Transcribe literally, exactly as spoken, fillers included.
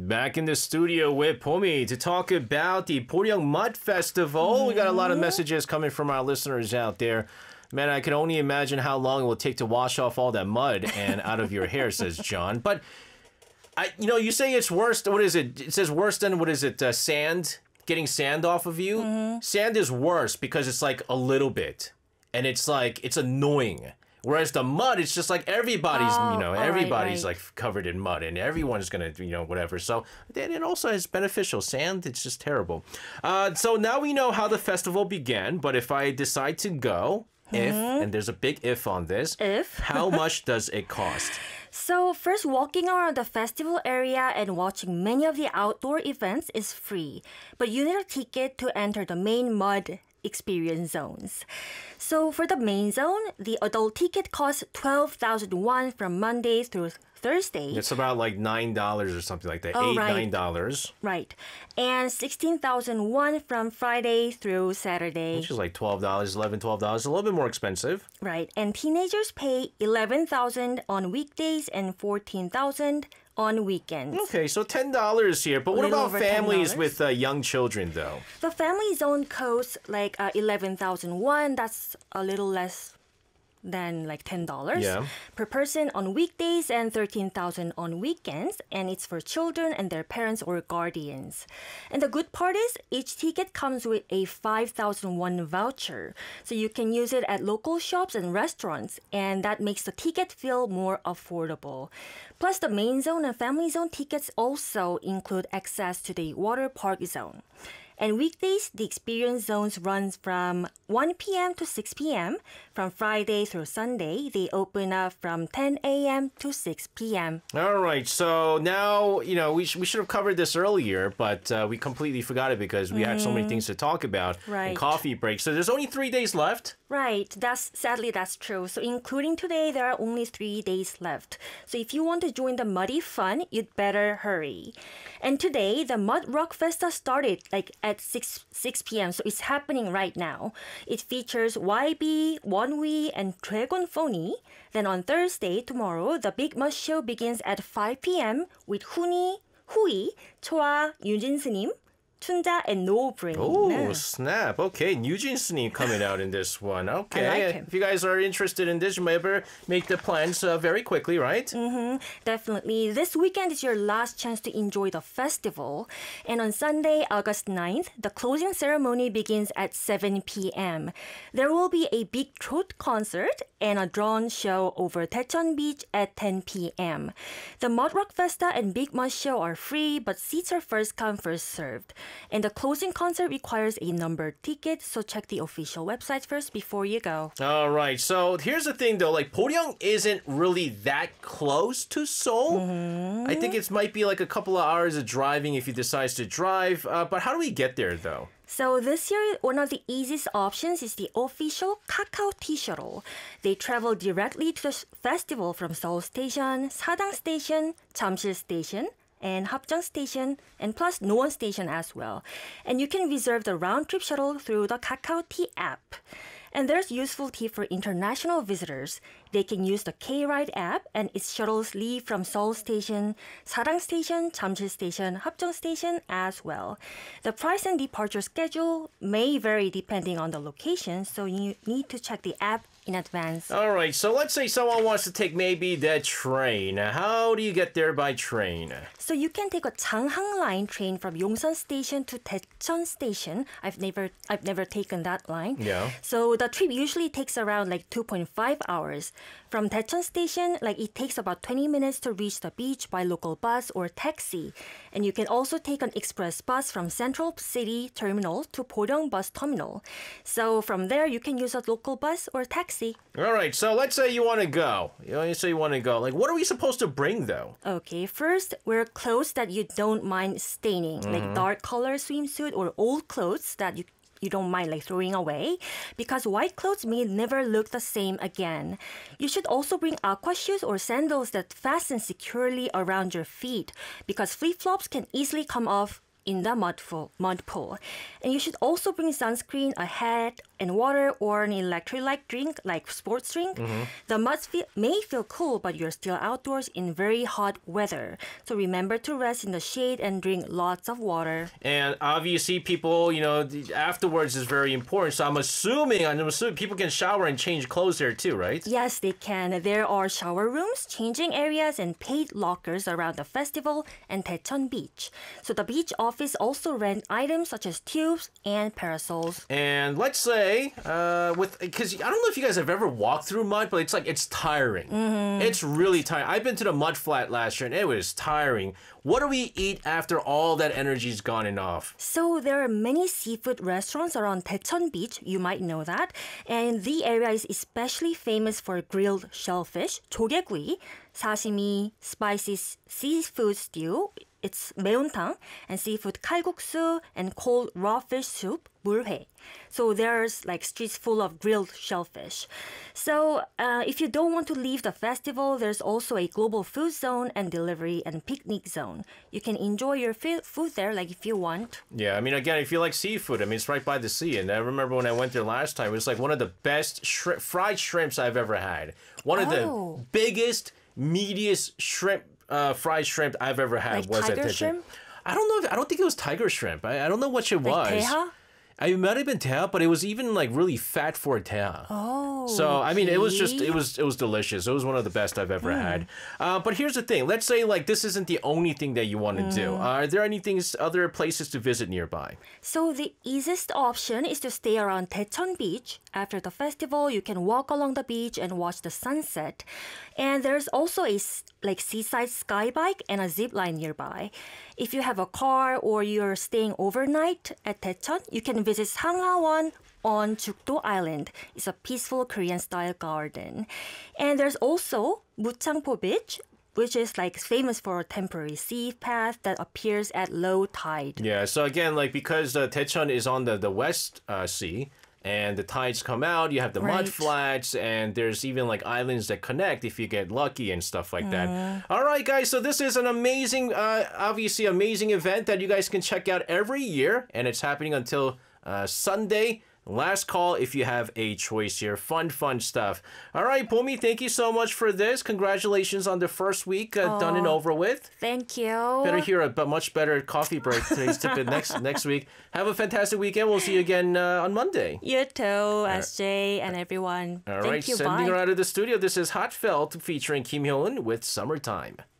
Back in the studio with Pomi to talk about the Poryang Mud Festival. Mm-hmm. We got a lot of messages coming from our listeners out there. Man, I can only imagine how long it will take to wash off all that mud and out of your hair, says John. But, I, you know, you say it's worse. What is it? It says worse than, what is it, uh, sand? Getting sand off of you? Mm-hmm. Sand is worse because it's like a little bit. And it's like, it's annoying. Whereas the mud, it's just like everybody's, oh, you know, everybody's right, right. like covered in mud and everyone's going to, you know, whatever. So it also is beneficial. Sand, it's just terrible. Uh, so now we know how the festival began. But if I decide to go, mm-hmm. if, and there's a big if on this, if how much does it cost? So first, walking around the festival area and watching many of the outdoor events is free. But you need a ticket to enter the main mud experience zones. So for the main zone, the adult ticket costs twelve thousand won from Monday through Thursday. It's about like nine dollars or something like that. Oh, Eight, right. nine dollars. Right. And sixteen thousand won from Friday through Saturday. Which is like twelve dollars, eleven dollars, twelve dollars. A little bit more expensive. Right. And teenagers pay eleven thousand on weekdays and fourteen thousand on weekends. Okay, so ten dollars here. But what about families with uh, young children, though? The family zone costs like uh, eleven thousand won. That's a little less than like ten dollars yeah. per person on weekdays and thirteen thousand on weekends. And it's for children and their parents or guardians. And the good part is each ticket comes with a five thousand won voucher. So you can use it at local shops and restaurants. And that makes the ticket feel more affordable. Plus, the main zone and family zone tickets also include access to the water park zone. And weekdays, the experience zones runs from one p.m. to six p.m. From Friday through Sunday, they open up from ten a.m. to six p.m. All right. So now, you know, we, sh- we should have covered this earlier, but uh, we completely forgot it because we mm. had so many things to talk about. Right. And coffee break. So there's only three days left. Right. That's sadly, that's true. So including today, there are only three days left. So if you want to join the muddy fun, you'd better hurry. And today, the Mud Rock Festa started like at six p.m. So it's happening right now. It features Y B, Wonwi, and Dragon Phony. Then on Thursday, tomorrow, the Big Mud Show begins at five p.m. with Huni, Hui, Choa, Yujin Snim, Chunja, and No Brain. Oh, snap. Okay, Eugene Sneem coming out in this one. Okay. I like him. If you guys are interested in this, you may better make the plans uh, very quickly, right? Mm-hmm. Definitely. This weekend is your last chance to enjoy the festival. And on Sunday, August ninth, the closing ceremony begins at seven p.m. There will be a big throat concert and a drone show over Daecheon Beach at ten p.m. The Mud Rock Festa and Big Mud Show are free, but seats are first come, first served. And the closing concert requires a numbered ticket, so check the official website first before you go. All right. So here's the thing, though. Like, Poryang isn't really that close to Seoul. Mm-hmm. I think it might be like a couple of hours of driving if you decide to drive. Uh, but how do we get there, though? So this year, one of the easiest options is the official Kakao T-Shuttle. They travel directly to the festival from Seoul Station, Sadang Station, Jamsil Station, and Hapjeong Station, and plus Noon Station as well. And you can reserve the round-trip shuttle through the Kakao T app. And there's useful tip for international visitors. They can use the K-Ride app, and its shuttles leave from Seoul Station, Sarang Station, Jamsil Station, Hapjeong Station as well. The price and departure schedule may vary depending on the location, so you need to check the app in advance. All right, so let's say someone wants to take maybe the train. How do you get there by train? So you can take a Changhang Line train from Yongsan Station to Daecheon Station. I've never I've never taken that line. Yeah. So the trip usually takes around like two point five hours. From Daecheon Station, like it takes about twenty minutes to reach the beach by local bus or taxi. And you can also take an express bus from Central City Terminal to Poryong Bus Terminal. So from there, you can use a local bus or taxi. All right, so let's say you want to go. You know, you say you want to go. Like, what are we supposed to bring, though? Okay, first, wear clothes that you don't mind staining, mm-hmm. like dark color swimsuit or old clothes that you you don't mind like throwing away, because white clothes may never look the same again. You should also bring aqua shoes or sandals that fasten securely around your feet, because flip-flops can easily come off in the mud pool, mud pool. And you should also bring sunscreen, a hat, and water or an electrolyte drink like sports drink. Mm-hmm. The mud fe- may feel cool, but you're still outdoors in very hot weather. So remember to rest in the shade and drink lots of water. And obviously, people, you know, afterwards is very important. So I'm assuming, I'm assuming people can shower and change clothes there too, right? Yes, they can. There are shower rooms, changing areas, and paid lockers around the festival and Daecheon Beach. So the beach office also rent items such as tubes and parasols. And let's say, uh, with because I don't know if you guys have ever walked through mud, but it's like it's tiring. Mm-hmm. It's really tiring. I've been to the mud flat last year, and it was tiring. What do we eat after all that energy's gone enough? So there are many seafood restaurants around Daecheon Beach. You might know that. And the area is especially famous for grilled shellfish, 조개구이, sashimi, spicy seafood stew. It's 매운탕, and seafood kalguksu, and cold raw fish soup, 물회. So there's like streets full of grilled shellfish. So uh, if you don't want to leave the festival, there's also a global food zone and delivery and picnic zone. You can enjoy your fi- food there like if you want. Yeah, I mean, again, if you like seafood, I mean, it's right by the sea. And I remember when I went there last time, it was like one of the best shri- fried shrimps I've ever had. One of Oh. the biggest, meatiest shrimp, uh, fried shrimp I've ever had Like was tiger at Daecheon. shrimp? I don't know. If, I don't think it was tiger shrimp. I, I don't know what it Like was. 대하? I might have been teha, but it was even like really fat for a teha. Oh. So I mean, it was just okay. it was it was delicious. It was one of the best I've ever had. Uh, but here's the thing: let's say like this isn't the only thing that you want to do. Uh, are there any things, other places to visit nearby? So the easiest option is to stay around Daecheon Beach. After the festival, you can walk along the beach and watch the sunset. And there's also a s- like seaside sky bike and a zip line nearby. If you have a car or you're staying overnight at Daecheon, you can visit Sanghaewon on Jukdo Island. It's a peaceful Korean-style garden. And there's also Muchangpo Beach, which is like famous for a temporary sea path that appears at low tide. Yeah. So again, like because uh, Daecheon is on the the West uh, Sea. And the tides come out, you have the mud Right. flats, and there's even like islands that connect if you get lucky and stuff like that. All right, guys, so this is an amazing, uh, obviously amazing event that you guys can check out every year, and it's happening until uh, Sunday. Last call if you have a choice here. Fun, fun stuff. All right, Bomi, thank you so much for this. Congratulations on the first week uh, done and over with. Thank you. Better hear a but much better coffee break. Today's tip it next next week. Have a fantastic weekend. We'll see you again uh, on Monday. You too, S J, and everyone. All Thank right, you. sending Bye. her out of the studio. This is Hot Felt featuring Kim Hyun with Summertime.